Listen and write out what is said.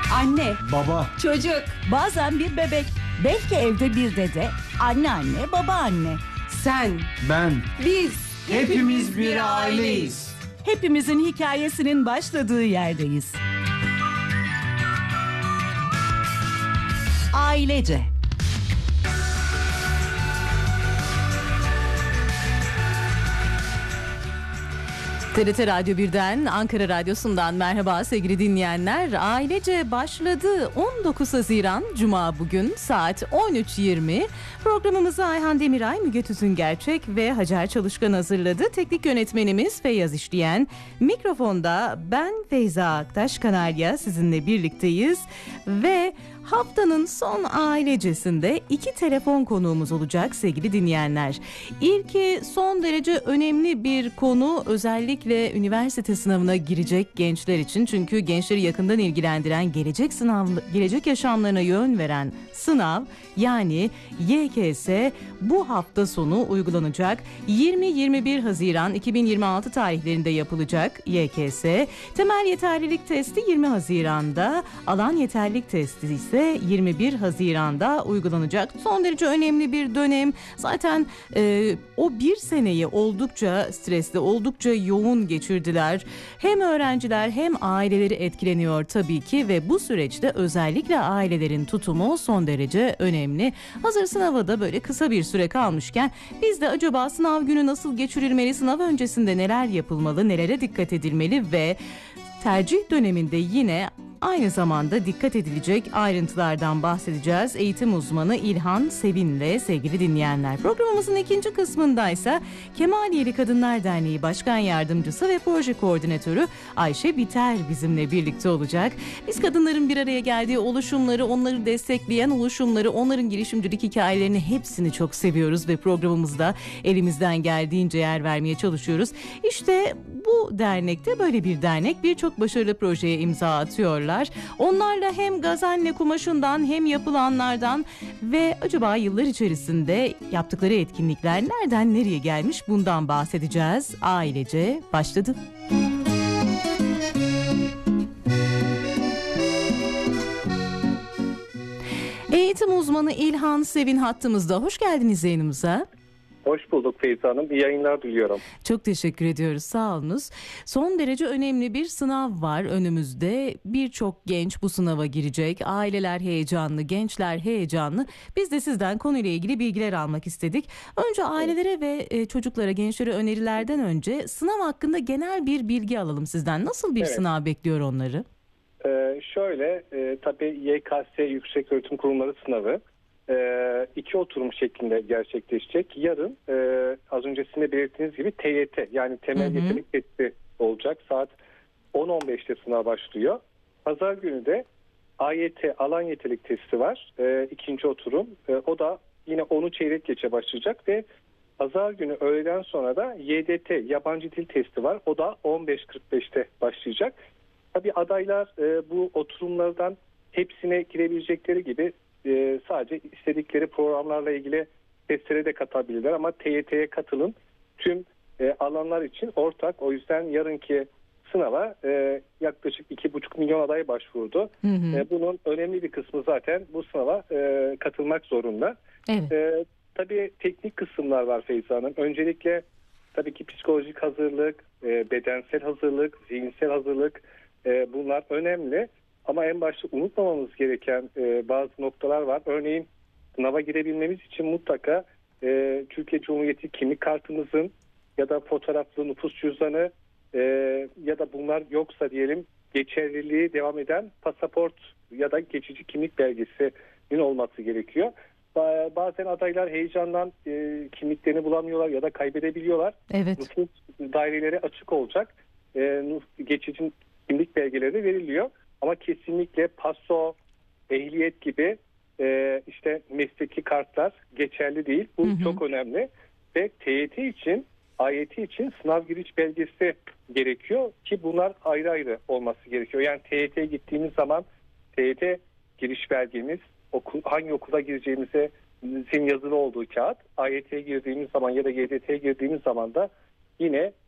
Anne, Baba, çocuk, Bazen bir bebek, belki evde bir dede, anneanne, babaanne. sen, ben, biz, hepimiz bir aileyiz. Hepimizin hikayesinin başladığı yerdeyiz. Ailece. TRT Radyo 1'den, Ankara Radyosu'ndan merhaba sevgili dinleyenler. Ailece başladı. 19 Haziran Cuma bugün saat 13.20. Programımızı Ayhan Demiray, Müge Tüzüngerçek ve Hacer Çalışkan hazırladı. Teknik yönetmenimiz Feyyaz İşleyen. Mikrofonda ben Feyza Aktaş Kanarya sizinle birlikteyiz. Ve haftanın son ailecesinde 2 telefon konuğumuz olacak sevgili dinleyenler. İlki son derece önemli bir konu, özellikle üniversite sınavına girecek gençler için. Çünkü gençleri yakından ilgilendiren, gelecek yaşamlarına yön veren sınav, yani YKS bu hafta sonu uygulanacak. 20-21 Haziran 2026 tarihlerinde yapılacak YKS. Temel yeterlilik testi 20 Haziran'da, alan yeterlilik testi ise 21 Haziran'da uygulanacak. Son derece önemli bir dönem. Zaten o bir seneyi oldukça stresli, oldukça yoğun geçirdiler. Hem öğrenciler hem aileleri etkileniyor tabii ki ve bu süreçte özellikle ailelerin tutumu son derece önemli. Hazır sınava da böyle kısa bir süre kalmışken biz de acaba sınav günü nasıl geçirilmeli, sınav öncesinde neler yapılmalı, nelere dikkat edilmeli ve tercih döneminde yine aynı zamanda dikkat edilecek ayrıntılardan bahsedeceğiz. Eğitim uzmanı İlhan Sevin'le sevgili dinleyenler. Programımızın ikinci kısmındaysa Kemaliyeli Kadınlar Derneği Başkan Yardımcısı ve Proje Koordinatörü Ayşe Biter bizimle birlikte olacak. Biz kadınların bir araya geldiği oluşumları, onları destekleyen oluşumları, onların girişimcilik hikayelerini hepsini çok seviyoruz ve programımızda elimizden geldiğince yer vermeye çalışıyoruz. İşte bu dernekte böyle bir dernek, birçok başarılı projeye imza atıyorlar. Onlarla hem Gazanne kumaşından hem yapılanlardan ve acaba yıllar içerisinde yaptıkları etkinlikler nereden nereye gelmiş, bundan bahsedeceğiz. Ailece başladı. Eğitim uzmanı İlhan Sevin hattımızda. Hoş geldiniz yayınımıza. Hoş bulduk Feyza Hanım. İyi yayınlar diliyorum. Çok teşekkür ediyoruz. Sağ olunuz. Son derece önemli bir sınav var önümüzde. Birçok genç bu sınava girecek. Aileler heyecanlı, gençler heyecanlı. Biz de sizden konuyla ilgili bilgiler almak istedik. Önce ailelere ve çocuklara, gençlere önerilerden önce sınav hakkında genel bir bilgi alalım sizden. Nasıl bir sınav bekliyor onları? Tabii YKS Yükseköğretim Kurumları sınavı 2 oturum şeklinde gerçekleşecek. Yarın az öncesinde belirttiğiniz gibi TYT, yani temel yetenek testi olacak. Saat 10.15'te sınav başlıyor. Pazar günü de AYT, alan yetenek testi var. 2. oturum. O da yine 10'u çeyrek geçe başlayacak ve pazar günü öğleden sonra da YDT, yabancı dil testi var. O da 15.45'te başlayacak. Tabii adaylar bu oturumlardan hepsine girebilecekleri gibi sadece istedikleri programlarla ilgili testlere de katabilirler ama TYT'ye katılım tüm alanlar için ortak. O yüzden yarınki sınava yaklaşık 2,5 milyon aday başvurdu. Bunun önemli bir kısmı zaten bu sınava katılmak zorunda. Evet. Tabii teknik kısımlar var Feyza Hanım. Öncelikle tabii ki psikolojik hazırlık, bedensel hazırlık, zihinsel hazırlık, bunlar önemli. Ama en başta unutmamamız gereken bazı noktalar var. Örneğin sınava girebilmemiz için mutlaka Türkiye Cumhuriyeti kimlik kartımızın ya da fotoğraflı nüfus cüzdanı ya da bunlar yoksa diyelim geçerliliği devam eden pasaport ya da geçici kimlik belgesinin olması gerekiyor. Bazen adaylar heyecandan kimliklerini bulamıyorlar ya da kaybedebiliyorlar. Evet. Nüfus daireleri açık olacak. Geçici kimlik belgeleri de veriliyor. Ama kesinlikle paso, ehliyet gibi işte mesleki kartlar geçerli değil. Bu çok önemli. Ve TYT için, AYT için sınav giriş belgesi gerekiyor ki bunlar ayrı ayrı olması gerekiyor. Yani TYT'ye gittiğimiz zaman TYT giriş belgemiz, hangi okula gireceğimizin yazılı olduğu kağıt, AYT'ye girdiğimiz zaman ya da YDT'ye girdiğimiz zaman da yine